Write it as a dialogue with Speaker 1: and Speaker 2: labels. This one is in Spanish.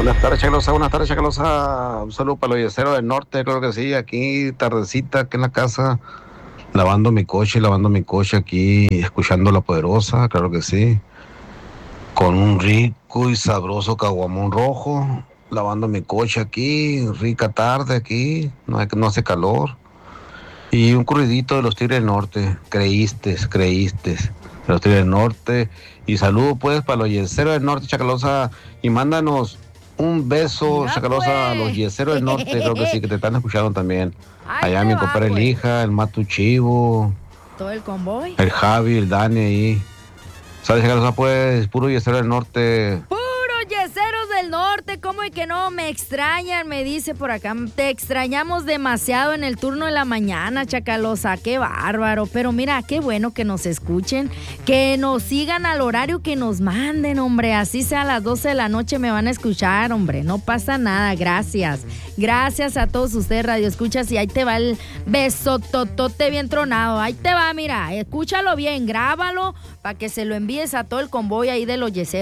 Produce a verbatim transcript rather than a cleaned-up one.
Speaker 1: Buenas tardes, Chacalosa, buenas tardes, Chacalosa. Un saludo para los yeseros del norte, creo que sí, aquí tardecita, aquí en la casa, lavando mi coche, lavando mi coche aquí, escuchando La Poderosa, claro que sí, con un rico y sabroso caguamón rojo, lavando mi coche aquí, rica tarde aquí, no, hay, no hace calor, y un corridito de los Tigres del Norte, creíste, creíste, de los Tigres del Norte, y saludo pues para los yeseros del norte, Chacalosa, y mándanos un beso,
Speaker 2: Mira,
Speaker 1: Chacalosa,
Speaker 2: pues.
Speaker 1: a los yeseros del norte, creo que sí, que te están escuchando también.
Speaker 2: Ahí
Speaker 1: Allá
Speaker 2: te
Speaker 1: mi
Speaker 2: va,
Speaker 1: compadre
Speaker 2: pues.
Speaker 1: Elija, el Matu Chivo,
Speaker 2: Todo el convoy.
Speaker 1: el Javi, el Dani ahí. ¿Sabes, Chacalosa? Pues, puro yesero del norte.
Speaker 2: Puros yeseros del norte, ¿cómo y que no? Me extrañan, me dice por acá. Te extrañamos demasiado en el turno de la mañana, Chacalosa. Qué bárbaro. Pero mira, qué bueno que nos escuchen, que nos sigan al horario que nos manden, hombre. Así sea a las doce de la noche me van a escuchar, hombre. No pasa nada. Gracias. Gracias a todos ustedes, Radio Escuchas. Y ahí te va el beso totote bien tronado. Ahí te va, mira. Escúchalo bien, grábalo para que se lo envíes a todo el convoy ahí de los yeseros.